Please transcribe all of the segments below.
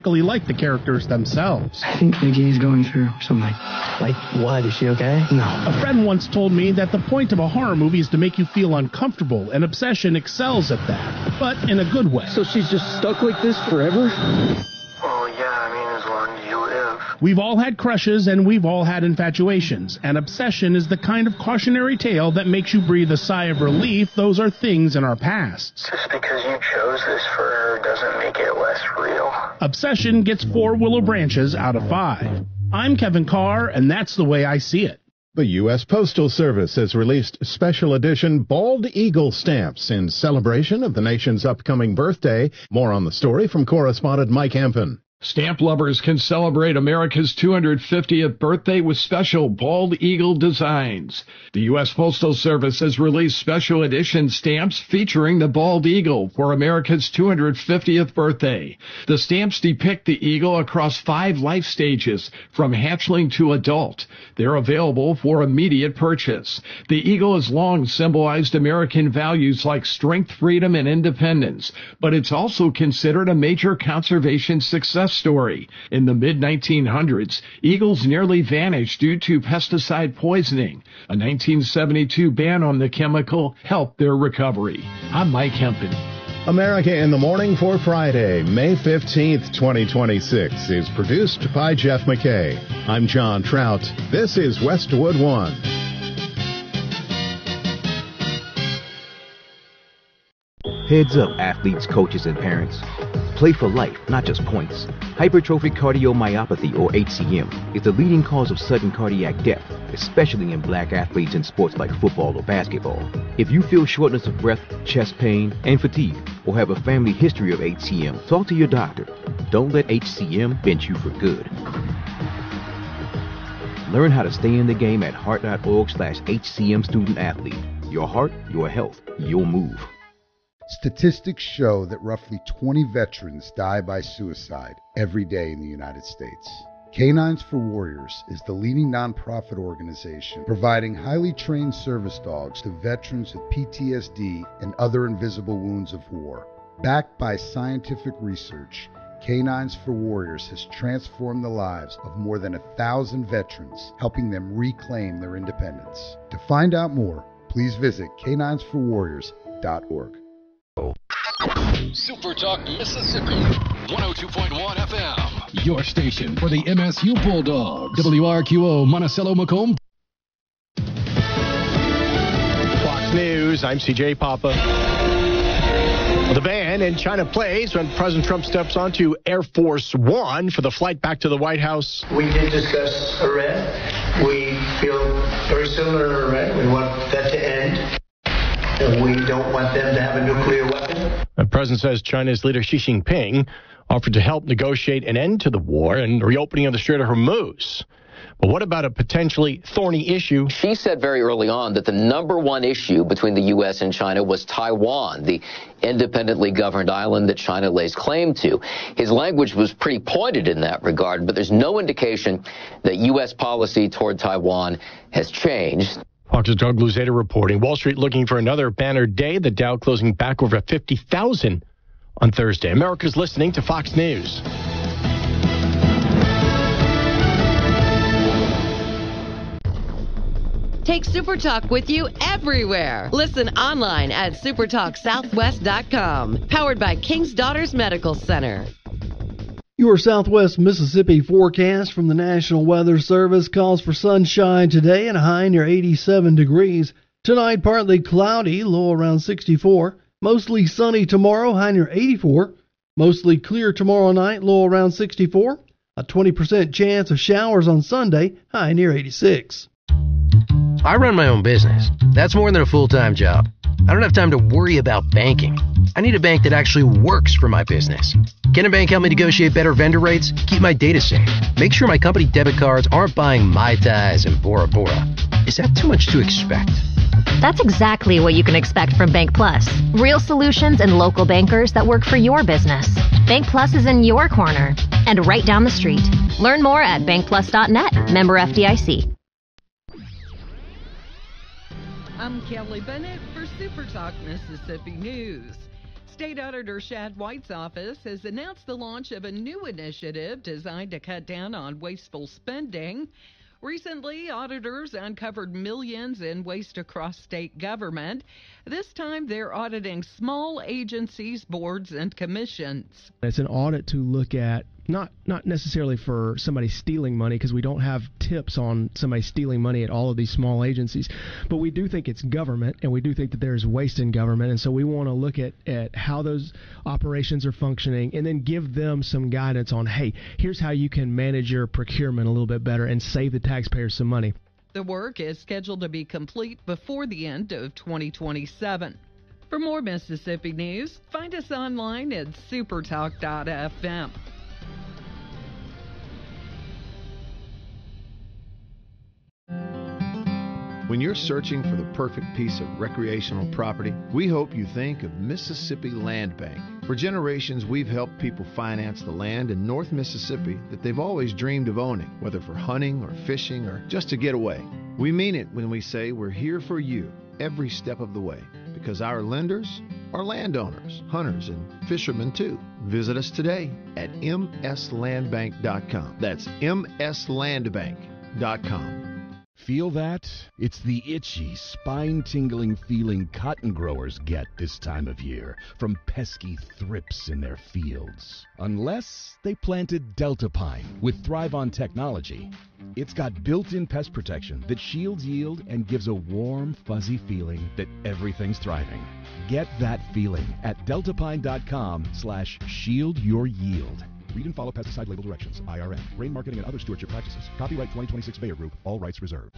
like the characters themselves. I think Nikki's going through something. Like what? Is she okay? No. A friend once told me that the point of a horror movie is to make you feel uncomfortable, and Obsession excels at that, but in a good way. So she's just stuck like this forever? Well, yeah, I mean, as long as you live. We've all had crushes and we've all had infatuations, and Obsession is the kind of cautionary tale that makes you breathe a sigh of relief. Those are things in our pasts. Just because you chose this for her doesn't make it less real. Obsession gets 4 willow branches out of 5. I'm Kevin Carr, and that's the way I see it. The U.S. Postal Service has released special edition Bald Eagle stamps in celebration of the nation's upcoming birthday. More on the story from correspondent Mike Hempin. Stamp lovers can celebrate America's 250th birthday with special Bald Eagle designs. The U.S. Postal Service has released special edition stamps featuring the Bald Eagle for America's 250th birthday. The stamps depict the eagle across 5 life stages, from hatchling to adult. They're available for immediate purchase. The eagle has long symbolized American values like strength, freedom, and independence, but it's also considered a major conservation success story. In the mid-1900s, eagles nearly vanished due to pesticide poisoning. A 1972 ban on the chemical helped their recovery. I'm Mike Hempin. America in the Morning for Friday, May 15th, 2026 is produced by Jeff McKay. I'm John Trout. This is Westwood One. Heads up, athletes, coaches, and parents. Play for life, not just points. Hypertrophic cardiomyopathy, or HCM, is the leading cause of sudden cardiac death, especially in black athletes in sports like football or basketball. If you feel shortness of breath, chest pain, and fatigue, or have a family history of HCM, talk to your doctor. Don't let HCM bench you for good. Learn how to stay in the game at heart.org/HCM student athlete. Your heart, your health, your move. Statistics show that roughly 20 veterans die by suicide every day in the United States. Canines for Warriors is the leading nonprofit organization providing highly trained service dogs to veterans with PTSD and other invisible wounds of war. Backed by scientific research, Canines for Warriors has transformed the lives of more than 1,000 veterans, helping them reclaim their independence. To find out more, please visit caninesforwarriors.org. Super Talk Mississippi, 102.1 FM. Your station for the MSU Bulldogs. WRQO Monticello Macomb. Fox News, I'm CJ Papa. The ban in China plays when President Trump steps onto Air Force One for the flight back to the White House. We did discuss Iran. We feel very similar to Iran. We want that to end. We don't want them to have a nuclear weapon. The president says China's leader Xi Jinping offered to help negotiate an end to the war and reopening of the Strait of Hormuz. But what about a potentially thorny issue? She said very early on that the number one issue between the U.S. and China was Taiwan, the independently governed island that China lays claim to. His language was pretty pointed in that regard, but there's no indication that U.S. policy toward Taiwan has changed. Fox's Doug Luzada reporting. Wall Street looking for another banner day. The Dow closing back over 50,000 on Thursday. America's listening to Fox News. Take SuperTalk with you everywhere. Listen online at supertalksouthwest.com. Powered by King's Daughters Medical Center. Your Southwest Mississippi forecast from the National Weather Service calls for sunshine today and a high near 87 degrees. Tonight, partly cloudy, low around 64. Mostly sunny tomorrow, high near 84. Mostly clear tomorrow night, low around 64. A 20% chance of showers on Sunday, high near 86. I run my own business. That's more than a full-time job. I don't have time to worry about banking. I need a bank that actually works for my business. Can a bank help me negotiate better vendor rates? Keep my data safe. Make sure my company debit cards aren't buying Mai Tais and Bora Bora. Is that too much to expect? That's exactly what you can expect from Bank Plus. Real solutions and local bankers that work for your business. Bank Plus is in your corner and right down the street. Learn more at bankplus.net. Member FDIC. I'm Kelly Bennett for Super Talk Mississippi News. State Auditor Shad White's office has announced the launch of a new initiative designed to cut down on wasteful spending. Recently, auditors uncovered millions in waste across state government. This time, they're auditing small agencies, boards, and commissions. It's an audit to look at not necessarily for somebody stealing money, because we don't have tips on somebody stealing money at all of these small agencies, but we do think it's government, and we do think that there's waste in government, and so we want to look at how those operations are functioning and then give them some guidance on, hey, here's how you can manage your procurement a little bit better and save the taxpayers some money. The work is scheduled to be complete before the end of 2027. For more Mississippi news, find us online at supertalk.fm. When you're searching for the perfect piece of recreational property, we hope you think of Mississippi Land Bank. For generations, we've helped people finance the land in North Mississippi that they've always dreamed of owning, whether for hunting or fishing or just to get away. We mean it when we say we're here for you every step of the way, because our lenders are landowners, hunters, and fishermen too. Visit us today at mslandbank.com. That's mslandbank.com. Feel that? It's the itchy, spine-tingling feeling cotton growers get this time of year from pesky thrips in their fields. Unless they planted Delta Pine with Thrive-On technology. It's got built-in pest protection that shields yield and gives a warm, fuzzy feeling that everything's thriving. Get that feeling at deltapine.com/shieldyouryield. Read and follow pesticide label directions. IRM. Rain marketing and other stewardship practices. Copyright 2026 Bayer Group. All rights reserved.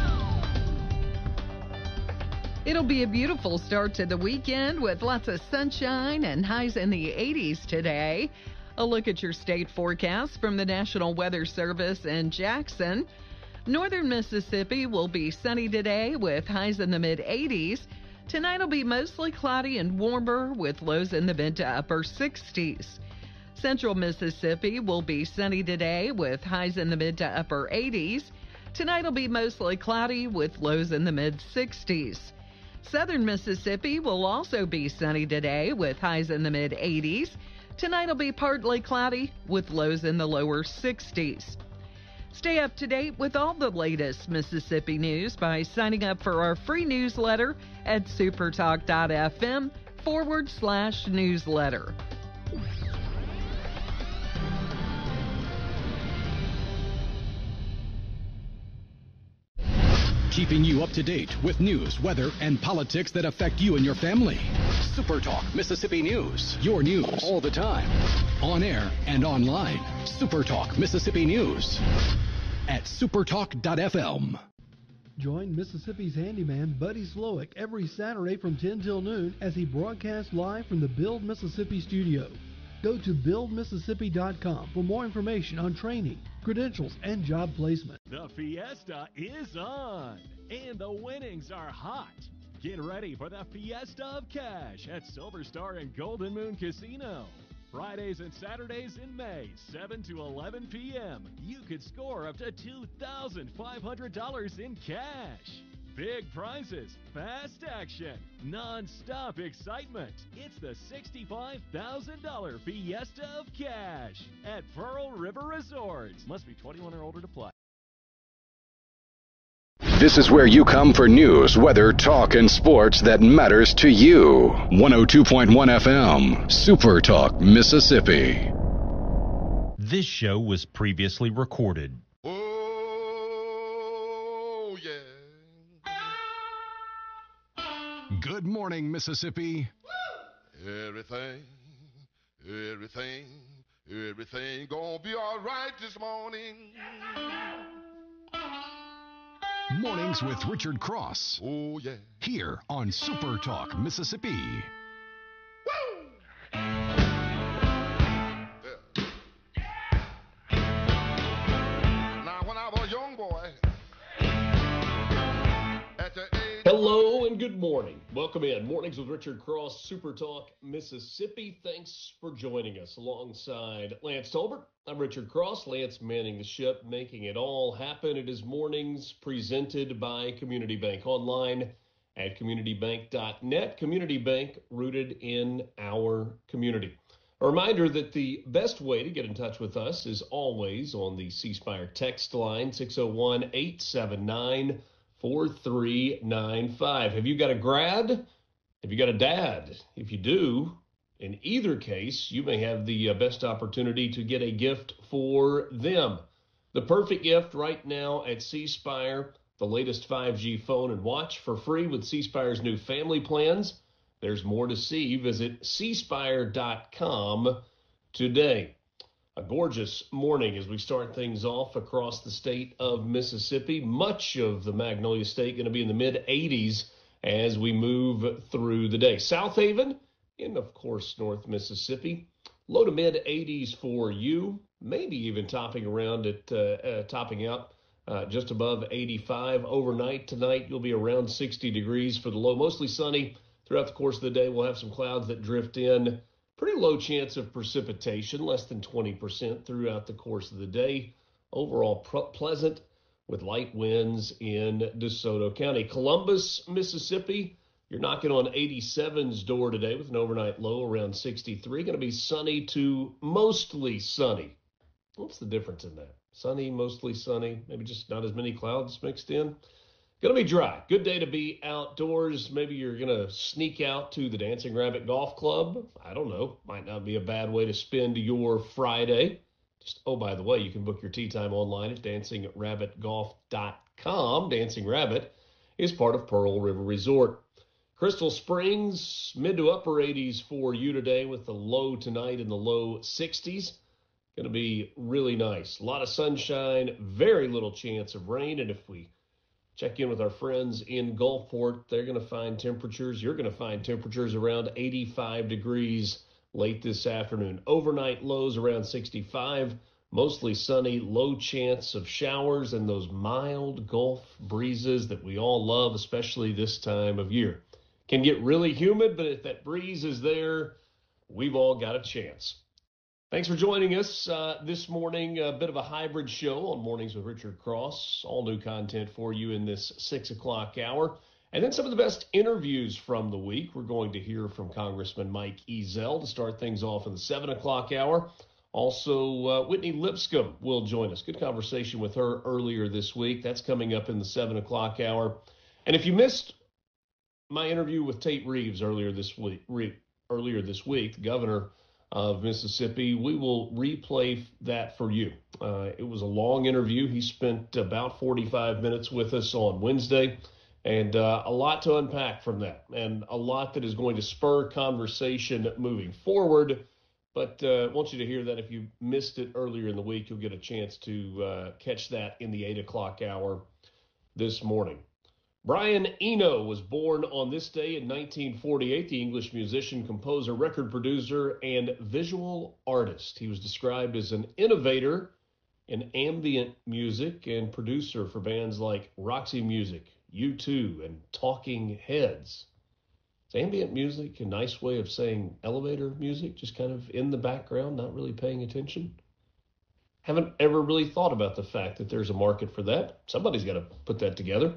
It'll be a beautiful start to the weekend with lots of sunshine and highs in the 80s today. A look at your state forecast from the National Weather Service in Jackson. Northern Mississippi will be sunny today with highs in the mid-80s. Tonight will be mostly cloudy and warmer with lows in the mid to upper 60s. Central Mississippi will be sunny today with highs in the mid to upper 80s. Tonight will be mostly cloudy with lows in the mid-60s. Southern Mississippi will also be sunny today with highs in the mid-80s. Tonight will be partly cloudy with lows in the lower 60s. Stay up to date with all the latest Mississippi news by signing up for our free newsletter at supertalk.fm/newsletter. Keeping you up to date with news, weather, and politics that affect you and your family. Super Talk Mississippi News. Your news all the time. On air and online. Super Talk Mississippi News. At supertalk.fm. Join Mississippi's handyman Buddy Slowick every Saturday from 10 till noon as he broadcasts live from the Build Mississippi studio. Go to buildmississippi.com for more information on training, credentials, and job placement. The Fiesta is on, and the winnings are hot. Get ready for the Fiesta of Cash at Silver Star and Golden Moon Casino. Fridays and Saturdays in May, 7 to 11 p.m. You could score up to $2,500 in cash. Big prizes, fast action, non-stop excitement. It's the $65,000 Fiesta of Cash at Pearl River Resorts. Must be 21 or older to play. This is where you come for news, weather, talk, and sports that matters to you. 102.1 FM, Super Talk, Mississippi. This show was previously recorded. Oh, yeah. Good morning, Mississippi. Everything gonna be all right this morning. Mornings with Richard Cross. Oh, yeah. Here on Super Talk, Mississippi. Woo! Now, when I was a young boy, at the age... Hello and good morning. Welcome in. Mornings with Richard Cross, Super Talk, Mississippi. Thanks for joining us alongside Lance Tolbert. I'm Richard Cross. Lance manning the ship, making it all happen. It is mornings presented by Community Bank Online at communitybank.net. Community Bank, rooted in our community. A reminder that the best way to get in touch with us is always on the C Spire text line, 601-879-4395. Have you got a grad? Have you got a dad? If you do, in either case, you may have the best opportunity to get a gift for them. The perfect gift right now at C Spire, the latest 5G phone and watch for free with C Spire's new family plans. There's more to see. Visit cspire.com today. A gorgeous morning as we start things off across the state of Mississippi. Much of the Magnolia State going to be in the mid-80s as we move through the day. South Haven, and of course North Mississippi, low to mid-80s for you. Maybe even topping out just above 85 overnight. Tonight you'll be around 60 degrees for the low. Mostly sunny. Throughout the course of the day, we'll have some clouds that drift in. Pretty low chance of precipitation, less than 20% throughout the course of the day. Overall pleasant with light winds in DeSoto County. Columbus, Mississippi, you're knocking on 87's door today with an overnight low around 63. Going to be sunny to mostly sunny. What's the difference in that? Sunny, mostly sunny, maybe just not as many clouds mixed in. Going to be dry. Good day to be outdoors. Maybe you're going to sneak out to the Dancing Rabbit Golf Club. I don't know. Might not be a bad way to spend your Friday. Just, oh, by the way, you can book your tee time online at dancingrabbitgolf.com. Dancing Rabbit is part of Pearl River Resort. Crystal Springs, mid to upper 80s for you today with the low tonight in the low 60s. Going to be really nice. A lot of sunshine, very little chance of rain, and if we check in with our friends in Gulfport, you're going to find temperatures around 85 degrees late this afternoon. Overnight lows around 65, mostly sunny, low chance of showers, and those mild Gulf breezes that we all love, especially this time of year. Can get really humid, but if that breeze is there, we've all got a chance. Thanks for joining us this morning. A bit of a hybrid show on Mornings with Richard Cross. All new content for you in this 6 o'clock hour. And then some of the best interviews from the week. We're going to hear from Congressman Mike Ezell to start things off in the 7 o'clock hour. Also, Whitney Lipscomb will join us. Good conversation with her earlier this week. That's coming up in the 7 o'clock hour. And if you missed my interview with Tate Reeves earlier this week, the governor of Mississippi, we will replay that for you. It was a long interview. He spent about 45 minutes with us on Wednesday, and a lot to unpack from that, and a lot that is going to spur conversation moving forward. But I want you to hear that if you missed it earlier in the week, you'll get a chance to catch that in the 8 o'clock hour this morning. Brian Eno was born on this day in 1948, the English musician, composer, record producer, and visual artist. He was described as an innovator in ambient music and producer for bands like Roxy Music, U2, and Talking Heads. Is ambient music a nice way of saying elevator music, just kind of in the background, not really paying attention? Haven't ever really thought about the fact that there's a market for that. Somebody's got to put that together.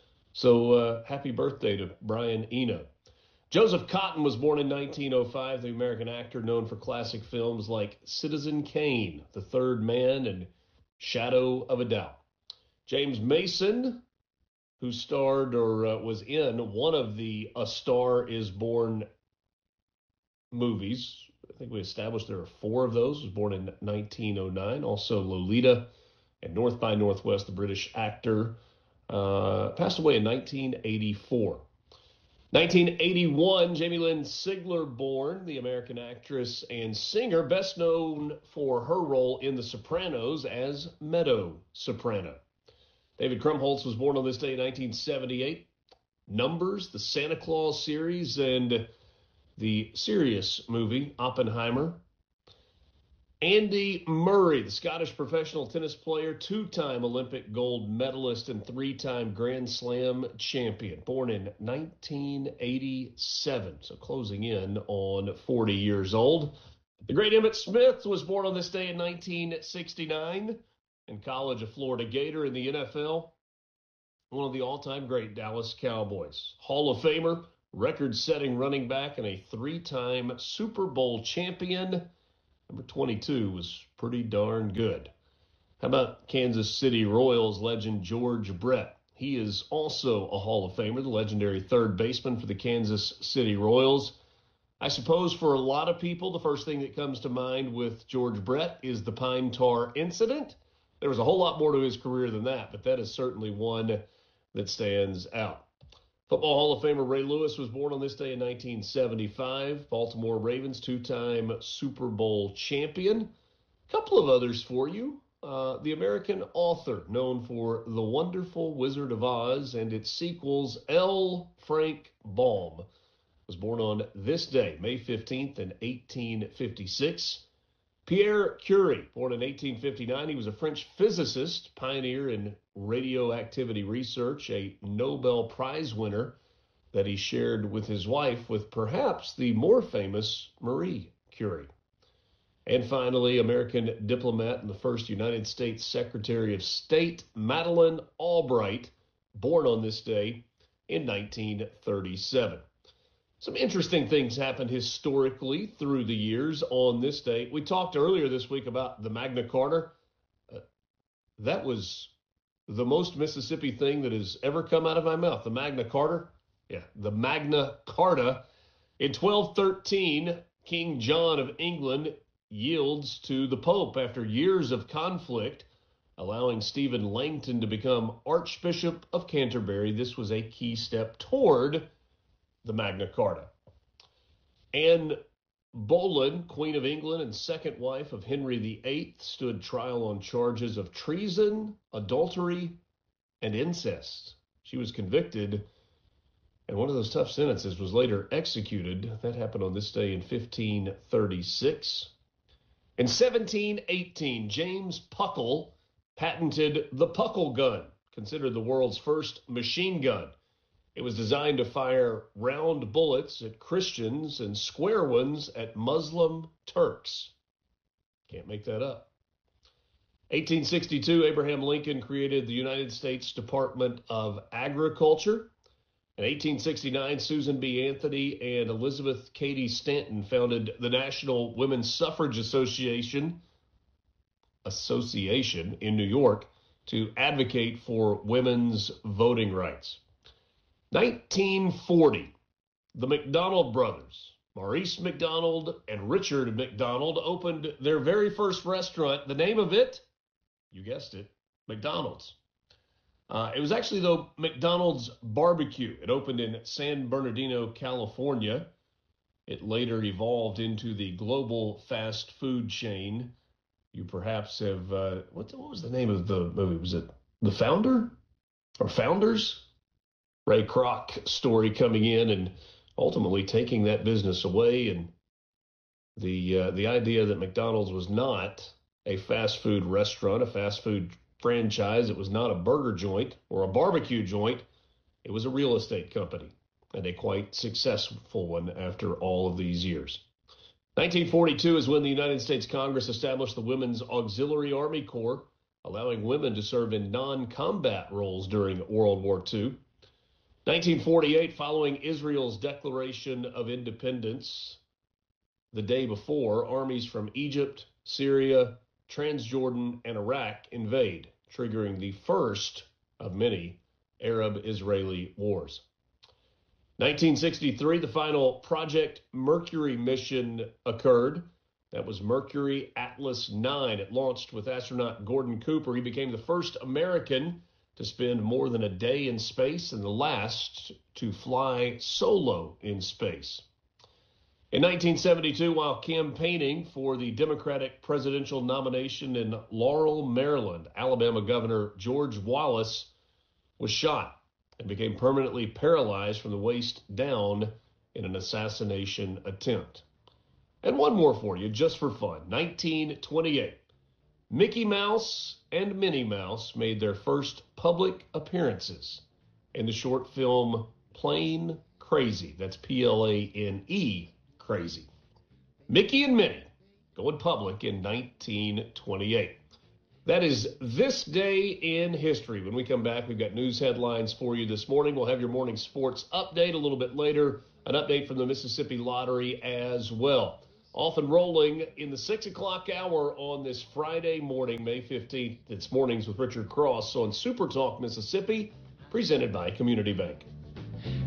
So happy birthday to Brian Eno. Joseph Cotten was born in 1905, the American actor known for classic films like Citizen Kane, The Third Man, and Shadow of a Doubt. James Mason, who starred or was in one of the A Star is Born movies. I think we established there are 4 of those. Was born in 1909. Also Lolita and North by Northwest, the British actor. Passed away in 1984. 1981, Jamie Lynn Sigler born, the American actress and singer, best known for her role in The Sopranos as Meadow Soprano. David Krumholtz was born on this day in 1978. Numbers, the Santa Claus series, and the serious movie Oppenheimer. Andy Murray, the Scottish professional tennis player, 2-time Olympic gold medalist and 3-time Grand Slam champion, born in 1987, so closing in on 40 years old. The great Emmitt Smith was born on this day in 1969, in college a Florida Gator in the NFL. one of the all-time great Dallas Cowboys. Hall of Famer, record-setting running back, and a 3-time Super Bowl champion. Number 22 was pretty darn good. How about Kansas City Royals legend George Brett? He is also a Hall of Famer, the legendary third baseman for the Kansas City Royals. I suppose for a lot of people, the first thing that comes to mind with George Brett is the Pine Tar incident. There was a whole lot more to his career than that, but that is certainly one that stands out. Football Hall of Famer Ray Lewis was born on this day in 1975. Baltimore Ravens 2-time Super Bowl champion. A couple of others for you. The American author known for The Wonderful Wizard of Oz and its sequels, L. Frank Baum, was born on this day, May 15th in 1856. Pierre Curie, born in 1859, he was a French physicist, pioneer in radioactivity research, a Nobel Prize winner that he shared with his wife, with perhaps the more famous Marie Curie. And finally, American diplomat and the first United States Secretary of State, Madeleine Albright, born on this day in 1937. Some interesting things happened historically through the years on this day. We talked earlier this week about the Magna Carta. That was the most Mississippi thing that has ever come out of my mouth. The Magna Carta. Yeah, the Magna Carta. In 1213, King John of England yields to the Pope after years of conflict, allowing Stephen Langton to become Archbishop of Canterbury. This was a key step toward the Magna Carta. Anne Boleyn, Queen of England and second wife of Henry VIII, stood trial on charges of treason, adultery, and incest. She was convicted, and one of those tough sentences was later executed. That happened on this day in 1536. In 1718, James Puckle patented the Puckle gun, considered the world's first machine gun. It was designed to fire round bullets at Christians and square ones at Muslim Turks. Can't make that up. 1862, Abraham Lincoln created the United States Department of Agriculture. In 1869, Susan B. Anthony and Elizabeth Cady Stanton founded the National Women's Suffrage Association in New York to advocate for women's voting rights. 1940, the McDonald brothers, Maurice McDonald and Richard McDonald, opened their very first restaurant. The name of it, you guessed it, McDonald's. It was actually, though, McDonald's Barbecue. It opened in San Bernardino, California. It later evolved into the global fast food chain. You perhaps have, what was the name of the movie? Was it The Founder or Founders? Ray Kroc story coming in and ultimately taking that business away. And the idea that McDonald's was not a fast food restaurant, a fast food franchise. It was not a burger joint or a barbecue joint. It was a real estate company, and a quite successful one after all of these years. 1942 is when the United States Congress established the Women's Auxiliary Army Corps, allowing women to serve in non-combat roles during World War II. 1948, following Israel's declaration of independence, the day before, armies from Egypt, Syria, Transjordan, and Iraq invade, triggering the first of many Arab-Israeli wars. 1963, the final Project Mercury mission occurred. That was Mercury Atlas 9. It launched with astronaut Gordon Cooper. He became the first American to spend more than a day in space and the last to fly solo in space. In 1972, while campaigning for the Democratic presidential nomination in Laurel, Maryland, Alabama Governor George Wallace was shot and became permanently paralyzed from the waist down in an assassination attempt. And one more for you, just for fun. 1928, Mickey Mouse and Minnie Mouse made their first public appearances in the short film Plane Crazy. That's Plane, Crazy. Mickey and Minnie going public in 1928. That is this day in history. When we come back, we've got news headlines for you this morning. We'll have your morning sports update a little bit later, an update from the Mississippi Lottery as well. Off and rolling in the 6 o'clock hour on this Friday morning, May 15th. It's Mornings with Richard Cross on Super Talk Mississippi, presented by Community Bank.